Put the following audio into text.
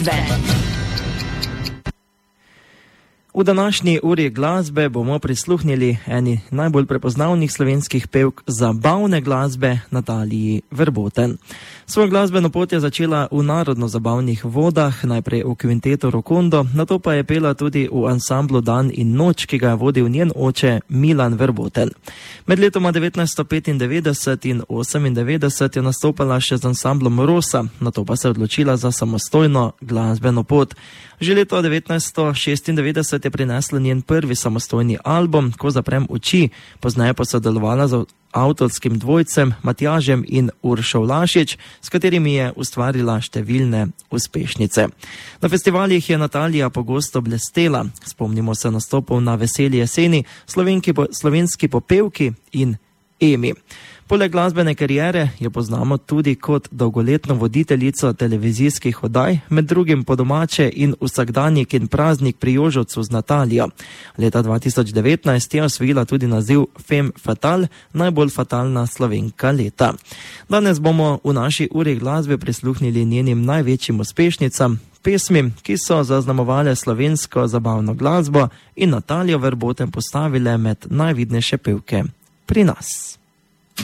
glasbe. V današnji uri glasbe bomo prisluhnili eni najbolj prepoznavnih slovenskih pevk zabavne glasbe, Nataliji Verboten. Svojo glasbeno pot je začela v narodno-zabavnih vodah, najprej v kvintetu Rokondo, nato pa je pela tudi v ansamblu Dan in noč, ki ga je vodil njen oče Milan Verboten. Med letoma 1995 in 1998 je nastopala še z ansamblom Rosa, nato pa se je odločila za samostojno glasbeno pot. Že leto 1996 je prinesla njen prvi samostojni album Ko zaprem oči, pozneje pa sodelovala z avtorskim dvojcem Matjažem in Uršo Vlašič, s katerimi je ustvarila številne uspešnice. Na festivalih je Natalija pogosto blestela, spomnimo se nastopov na Veseli jeseni, slovenski popevki in Emi. Poleg glasbene kariere jo poznamo tudi kot dolgoletno voditeljico televizijskih oddaj, med drugim Po domače in Vsakdanjik in Praznik pri Jožovcu z Natalijo. Leta 2019 je osvojila tudi naziv Femme Fatale, najbolj fatalna Slovenka leta. Danes bomo v naši uri glasbe prisluhnili njenim največjim uspešnicam, pesmim, ki so zaznamovale slovensko zabavno glasbo in Natalijo Verboten postavile med najvidnejše pevke pri nas.